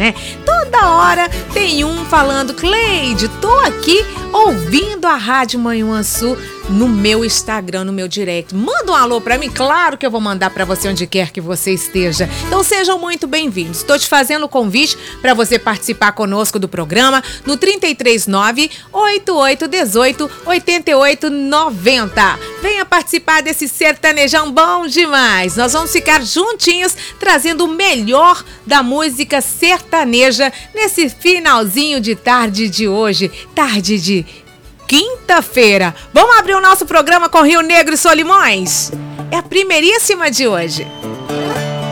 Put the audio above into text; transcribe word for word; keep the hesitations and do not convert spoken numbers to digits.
né? Toda hora tem um falando: Cleide, tô aqui ouvindo a Rádio Manhuaçu no meu Instagram, no meu direct. Manda um alô pra mim, claro que eu vou mandar pra você onde quer que você esteja. Então sejam muito bem-vindos. Estou te fazendo o convite para você participar conosco do programa no trinta e três nove, oitenta e oito, dezoito, oitenta e oito, noventa. Venha participar desse sertanejão bom demais. Nós vamos ficar juntinhos trazendo o melhor da música sertaneja nesse finalzinho de tarde de hoje, tarde de quinta-feira. Vamos abrir o nosso programa com Rio Negro e Solimões? É a primeiríssima de hoje.